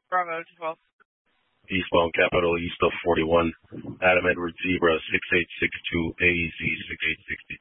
Bravo 12. Eastbound Capital, east of 41. Adam Edward Zebra, 6862 AEZ 6862.